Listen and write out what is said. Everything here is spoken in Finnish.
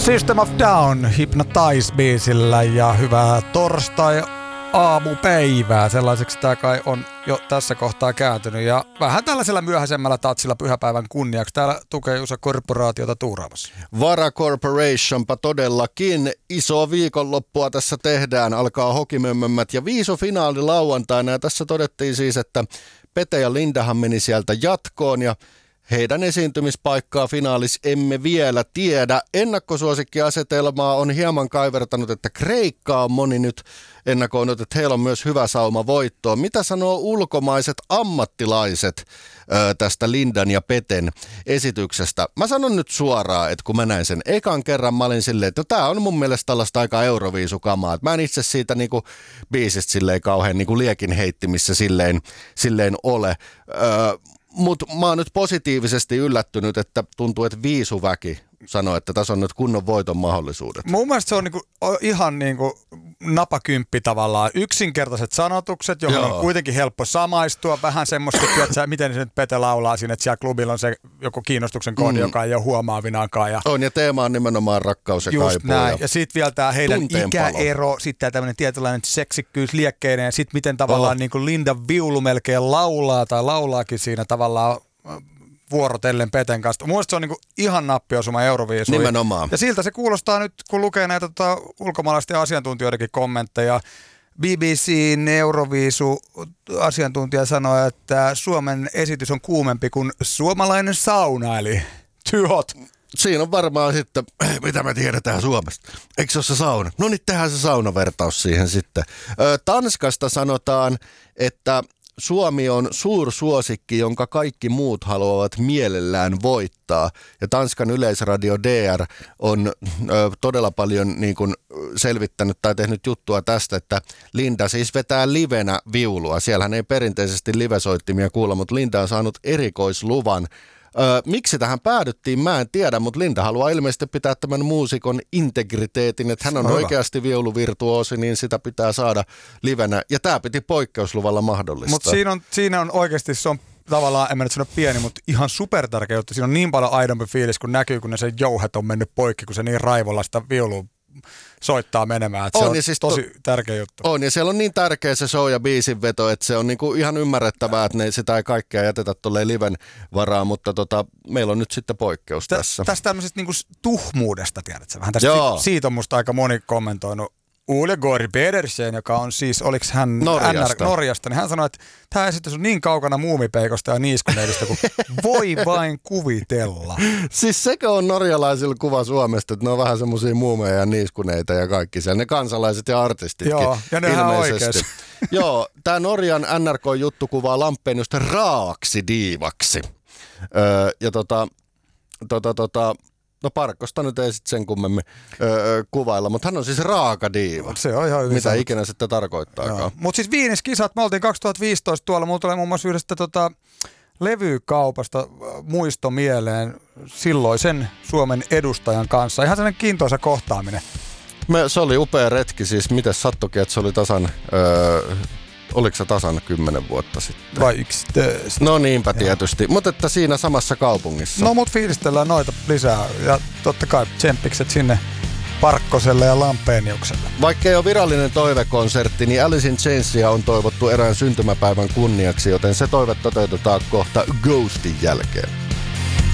System of Down Hypnotize-biisillä ja hyvää torstai-aamupäivää. Sellaiseksi tämä kai on jo tässä kohtaa kääntynyt ja vähän tällaisella myöhäisemmällä tatsilla pyhäpäivän kunniaksi. Täällä tukee Jusa Korporaatiota tuuraamassa. Vara Corporationpa todellakin. Iso viikonloppua tässä tehdään. Alkaa hokimömmömmät ja viisufinaali lauantaina. Ja tässä todettiin siis, että Pete ja Lindahan meni sieltä jatkoon ja heidän esiintymispaikkaa finaalis emme vielä tiedä. Ennakkosuosikkiasetelmaa on hieman kaivertanut, että Kreikka on moni nyt ennakoinut, että heillä on myös hyvä sauma voittoon. Mitä sanoo ulkomaiset ammattilaiset tästä Lindan ja Peten esityksestä? Mä sanon nyt suoraan, että kun mä näin sen ekan kerran, mä olin silleen, että tää on mun mielestä tällaista aika euroviisukamaa. Mä en itse siitä niinku biisistä silleen kauhean niinku liekin heittimissä silleen ole. Mutta mä oon nyt positiivisesti yllättynyt, että tuntuu, että viisuväki sanoo, että tässä on nyt kunnon voiton mahdollisuudet. Mun mielestä se on ihan napakymppi tavallaan. Yksinkertaiset sanotukset, johon on kuitenkin helppo samaistua. Vähän semmoista, että miten se nyt Pete laulaa siinä, että siellä klubilla on se joku kiinnostuksen koodi, joka ei ole huomaavinaakaan. Ja on, ja teema on nimenomaan rakkaus ja kaipuu. Näin. Ja sitten vielä tämä heidän ikäero, sitten tämmöinen tietynlainen seksikkyys liekkeinen, ja sitten miten tavallaan Linda viulu melkein laulaa tai laulaakin siinä tavallaan vuorotellen Peten kanssa. Mun mielestä se on ihan nappiosuma Euroviisuja. Nimenomaan. Ja siltä se kuulostaa nyt, kun lukee näitä ulkomaalaisten asiantuntijoidenkin kommentteja. BBC:n Euroviisu-asiantuntija sanoi, että Suomen esitys on kuumempi kuin suomalainen sauna, eli too hot. Siinä on varmaan sitten, mitä me tiedetään Suomesta. Eikö se ole se sauna? No niin, tehdään se saunavertaus siihen sitten. Tanskasta sanotaan, että Suomi on suursuosikki, jonka kaikki muut haluavat mielellään voittaa. Ja Tanskan yleisradio DR on todella paljon selvittänyt tai tehnyt juttua tästä, että Linda siis vetää livenä viulua. Siellähän ei perinteisesti livesoittimia kuulla, mutta Linda on saanut erikoisluvan. Miksi tähän päädyttiin, mä en tiedä, mutta Linda haluaa ilmeisesti pitää tämän muusikon integriteetin, että hän on oikeasti viuluvirtuoosi, niin sitä pitää saada livenä. Ja tämä piti poikkeusluvalla mahdollistaa. Mutta siinä on oikeasti, se on tavallaan, en mä nyt sano pieni, mutta ihan supertärkeä juttu. Siinä on niin paljon aidompi fiilis, kun näkyy, kun ne sen jouhet on mennyt poikki, kun se niin raivolla sitä viulua soittaa menemään. Että se on siis tosi tärkeä juttu. On, ja siellä on niin tärkeä se show ja biisin veto, että se on ihan ymmärrettävää, että sitä ei kaikkea jätetä tolleen liven varaan, mutta meillä on nyt sitten poikkeus tässä. Tästä tämmöisestä tuhmuudesta, tiedätkö? Vähän tästä siitä on musta aika moni kommentoinut. Ole Gård Pedersen, joka on siis, oliko hän Norjasta, niin hän sanoi, että tämä esitys on niin kaukana muumipeikosta ja niiskuneidista, kuin voi vain kuvitella. Siis sekö on norjalaisilla kuva Suomesta, että ne on vähän semmoisia muumeja ja niiskuneita ja kaikki siellä, ne kansalaiset ja artistitkin. Joo, ja ne on oikeasti. Joo, tämä Norjan NRK-juttu kuvaa Lampeenista raaksi diivaksi. No Parkkosta nyt ei sitten sen kummemmin kuvailla, mutta hän on siis raaka diiva. Se on ihan hyvin mitä sanottu. Ikinä sitten tarkoittaakaan. Mutta siis Viiniskisat, me oltiin 2015 tuolla, mulla tulee muun muassa yhdestä levykaupasta muisto mieleen silloisen Suomen edustajan kanssa. Ihan sellainen kiintoisa kohtaaminen. Se oli upea retki, siis miten sattukin, että se oli tasan... Oliko se tasan 10 vuotta sitten? Vai 11? No niinpä tietysti, mutta että siinä samassa kaupungissa. No mut fiilistellään noita lisää ja totta kai tsemppikset sinne Parkkoselle ja Lampeeniukselle. Vaikka ei ole virallinen toivekonsertti, niin Alice in Chainsia on toivottu erään syntymäpäivän kunniaksi, joten se toive toteutetaan kohta Ghostin jälkeen.